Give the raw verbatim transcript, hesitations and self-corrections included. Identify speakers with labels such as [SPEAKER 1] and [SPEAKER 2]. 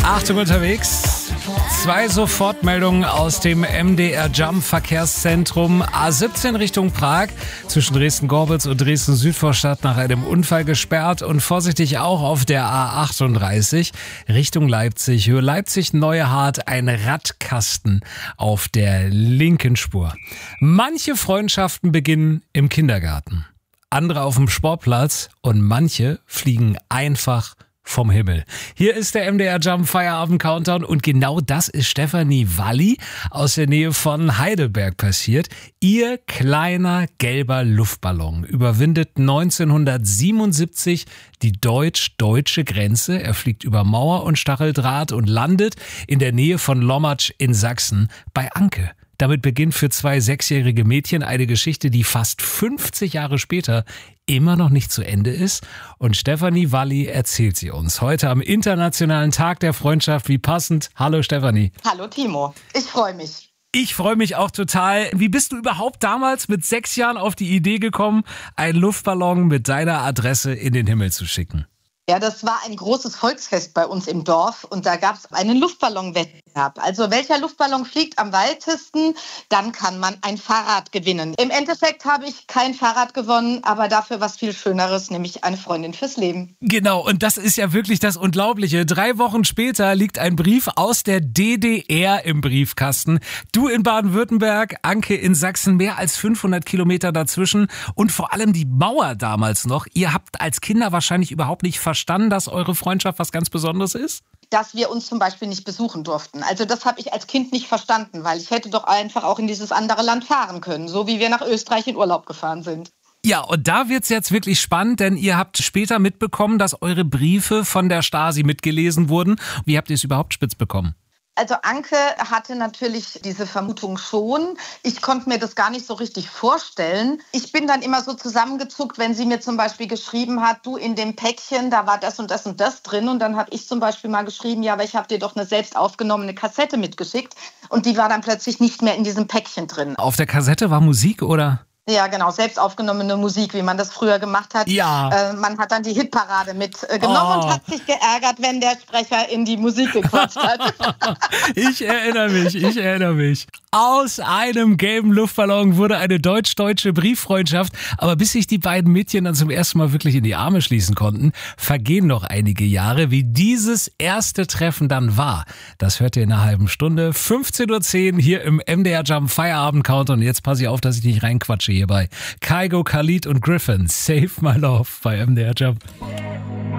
[SPEAKER 1] Achtung unterwegs. Zwei Sofortmeldungen aus dem M D R Jump Verkehrszentrum. A siebzehn Richtung Prag, zwischen Dresden-Gorbitz und Dresden-Südvorstadt nach einem Unfall gesperrt und vorsichtig auch auf der A achtunddreißig Richtung Leipzig. Höhe Leipzig-Neuhardt, ein Radkasten auf der linken Spur. Manche Freundschaften beginnen im Kindergarten, andere auf dem Sportplatz und manche fliegen einfach vom Himmel. Hier ist der M D R Jump Feierabend Countdown und genau das ist Stefanie Walli aus der Nähe von Heidelberg passiert. Ihr kleiner gelber Luftballon überwindet neunzehnhundertsiebenundsiebzig die deutsch-deutsche Grenze. Er fliegt über Mauer und Stacheldraht und landet in der Nähe von Lommatsch in Sachsen bei Anke. Damit beginnt für zwei sechsjährige Mädchen eine Geschichte, die fast fünfzig Jahre später immer noch nicht zu Ende ist. Und Stefanie Walli erzählt sie uns heute am Internationalen Tag der Freundschaft. Wie passend. Hallo Stefanie.
[SPEAKER 2] Hallo Timo, ich freue mich.
[SPEAKER 1] Ich freue mich auch total. Wie bist du überhaupt damals mit sechs Jahren auf die Idee gekommen, einen Luftballon mit deiner Adresse in den Himmel zu schicken?
[SPEAKER 2] Ja, das war ein großes Volksfest bei uns im Dorf und da gab es einen Luftballonwettbewerb. Also welcher Luftballon fliegt am weitesten, dann kann man ein Fahrrad gewinnen. Im Endeffekt habe ich kein Fahrrad gewonnen, aber dafür was viel Schöneres, nämlich eine Freundin fürs Leben.
[SPEAKER 1] Genau, und das ist ja wirklich das Unglaubliche. Drei Wochen später liegt ein Brief aus der D D R im Briefkasten. Du in Baden-Württemberg, Anke in Sachsen, mehr als fünfhundert Kilometer dazwischen und vor allem die Mauer damals noch. Ihr habt als Kinder wahrscheinlich überhaupt nicht verstanden, verstanden, dass eure Freundschaft was ganz Besonderes ist?
[SPEAKER 2] Dass wir uns zum Beispiel nicht besuchen durften. Also das habe ich als Kind nicht verstanden, weil ich hätte doch einfach auch in dieses andere Land fahren können, so wie wir nach Österreich in Urlaub gefahren sind.
[SPEAKER 1] Ja, und da wird's jetzt wirklich spannend, denn ihr habt später mitbekommen, dass eure Briefe von der Stasi mitgelesen wurden. Wie habt ihr es überhaupt spitz bekommen?
[SPEAKER 2] Also Anke hatte natürlich diese Vermutung schon. Ich konnte mir das gar nicht so richtig vorstellen. Ich bin dann immer so zusammengezuckt, wenn sie mir zum Beispiel geschrieben hat, du in dem Päckchen, da war das und das und das drin. Und dann habe ich zum Beispiel mal geschrieben, ja, aber ich habe dir doch eine selbst aufgenommene Kassette mitgeschickt. Und die war dann plötzlich nicht mehr in diesem Päckchen drin.
[SPEAKER 1] Auf der Kassette war Musik, oder?
[SPEAKER 2] Ja, genau, selbst aufgenommene Musik, wie man das früher gemacht hat.
[SPEAKER 1] Ja.
[SPEAKER 2] Äh, man hat dann die Hitparade mitgenommen äh, oh. und hat sich geärgert, wenn der Sprecher in die Musik gequatscht hat.
[SPEAKER 1] Ich erinnere mich, ich erinnere mich. Aus einem gelben Luftballon wurde eine deutsch-deutsche Brieffreundschaft. Aber bis sich die beiden Mädchen dann zum ersten Mal wirklich in die Arme schließen konnten, vergehen noch einige Jahre. Wie dieses erste Treffen dann war, das hört ihr in einer halben Stunde. fünfzehn Uhr zehn hier im M D R Jump Feierabend Countdown. Und jetzt passe ich auf, dass ich nicht reinquatsche hier bei Kygo, Khalid und Griffin. Save My Love bei M D R Jump.